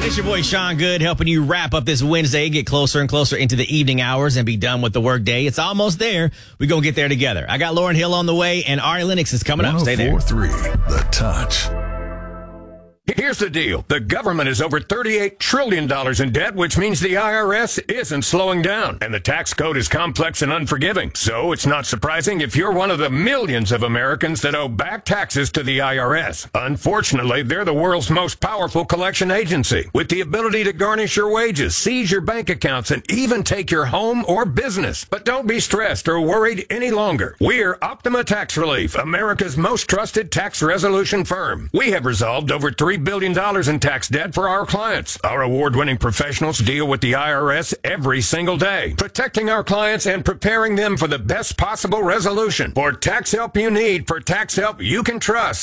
It's your boy Sean Good helping you wrap up this Wednesday, get closer and closer into the evening hours and be done with the workday. It's almost there. We're going to get there together. I got Lauren Hill on the way and Ari Lennox is coming up. Stay there. 104.3 The Touch. Here's the deal. The government is over $38 trillion in debt, which means the IRS isn't slowing down. And the tax code is complex and unforgiving. So it's not surprising if you're one of the millions of Americans that owe back taxes to the IRS. Unfortunately, they're the world's most powerful collection agency, with the ability to garnish your wages, seize your bank accounts, and even take your home or business. But don't be stressed or worried any longer. We're Optima Tax Relief, America's most trusted tax resolution firm. We have resolved over $3 billion in tax debt for our clients. Our award-winning professionals deal with the IRS every single day, protecting our clients and preparing them for the best possible resolution. For tax help you need, for tax help you can trust.